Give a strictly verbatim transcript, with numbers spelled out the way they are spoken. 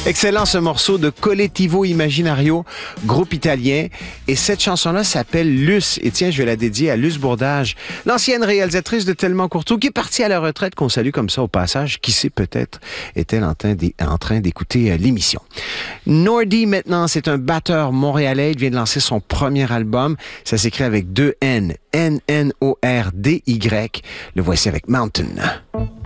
Excellent ce morceau de Collettivo Immaginario, groupe italien. Et cette chanson-là s'appelle Luce. Et tiens, je vais la dédier à Luce Bourdage, l'ancienne réalisatrice de Tellement Courtois, qui est partie à la retraite, qu'on salue comme ça au passage. Qui sait, peut-être est-elle en train d'é- en train d'écouter euh, l'émission. Nordy, maintenant, c'est un batteur montréalais. Il vient de lancer son premier album. Ça s'écrit avec deux N. N N O R D Y. Le voici avec Mountain.